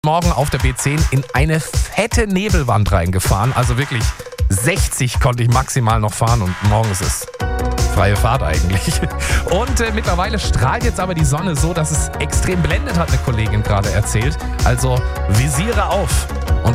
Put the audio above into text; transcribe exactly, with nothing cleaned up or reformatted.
Morgen auf der B zehn in eine fette Nebelwand reingefahren. Also wirklich sechzig konnte ich maximal noch fahren und morgen ist es freie Fahrt eigentlich. Und äh, mittlerweile strahlt jetzt aber die Sonne so, dass es extrem blendet, hat eine Kollegin gerade erzählt. Also Visiere auf.